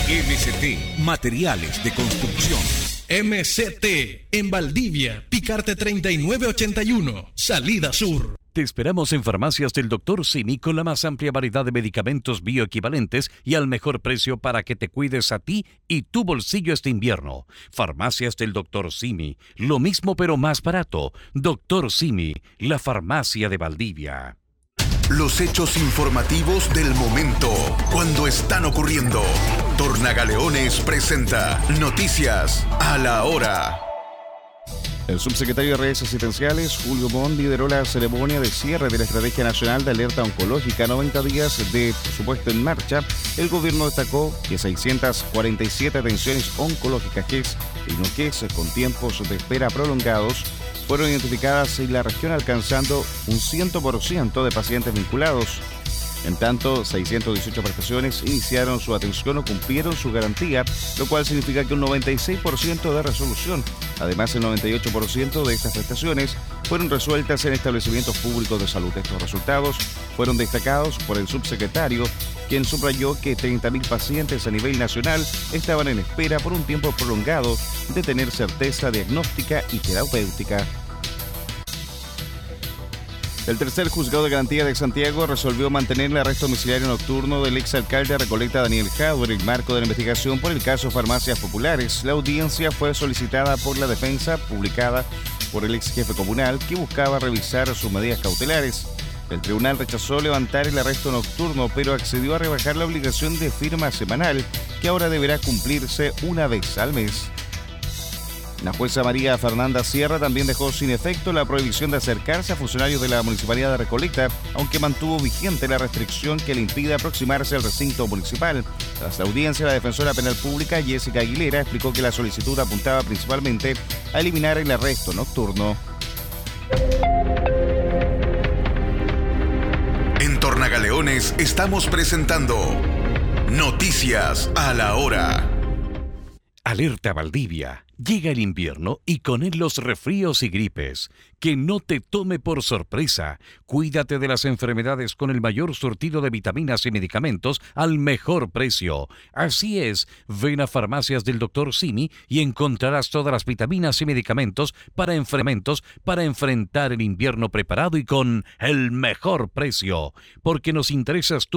MCT Materiales de Construcción. MCT en Valdivia, Picarte 3981, Salida Sur. Te esperamos en Farmacias del Dr. Simi con la más amplia variedad de medicamentos bioequivalentes y al mejor precio para que te cuides a ti y tu bolsillo este invierno. Farmacias del Dr. Simi, lo mismo pero más barato. Dr. Simi, la farmacia de Valdivia. Los hechos informativos del momento, cuando están ocurriendo. Tornagaleones presenta Noticias a la Hora. El subsecretario de Redes Asistenciales, Julio Bond, lideró la ceremonia de cierre de la Estrategia Nacional de Alerta Oncológica, 90 días de presupuesto en marcha. El gobierno destacó que 647 atenciones oncológicas con tiempos de espera prolongados fueron identificadas en la región, alcanzando un 100% de pacientes vinculados. En tanto, 618 prestaciones iniciaron su atención o cumplieron su garantía, lo cual significa que un 96% de resolución. Además, el 98% de estas prestaciones fueron resueltas en establecimientos públicos de salud. Estos resultados fueron destacados por el subsecretario, quien subrayó que 30.000 pacientes a nivel nacional estaban en espera por un tiempo prolongado de tener certeza diagnóstica y terapéutica. El tercer juzgado de garantía de Santiago resolvió mantener el arresto domiciliario nocturno del exalcalde de Recoleta, Daniel Jadue, en el marco de la investigación por el caso Farmacias Populares. La audiencia fue solicitada por la defensa, publicada por el ex jefe comunal, que buscaba revisar sus medidas cautelares. El tribunal rechazó levantar el arresto nocturno, pero accedió a rebajar la obligación de firma semanal, que ahora deberá cumplirse una vez al mes. La jueza María Fernanda Sierra también dejó sin efecto la prohibición de acercarse a funcionarios de la Municipalidad de Recoleta, aunque mantuvo vigente la restricción que le impide aproximarse al recinto municipal. Tras la audiencia, la defensora penal pública Jessica Aguilera explicó que la solicitud apuntaba principalmente a eliminar el arresto nocturno. En Tornagaleones estamos presentando Noticias a la Hora. Alerta Valdivia. Llega el invierno y con él los resfríos y gripes. Que no te tome por sorpresa. Cuídate de las enfermedades con el mayor surtido de vitaminas y medicamentos al mejor precio. Así es, ven a Farmacias del Dr. Simi y encontrarás todas las vitaminas y medicamentos para enfrentar el invierno preparado y con el mejor precio. Porque nos interesas tú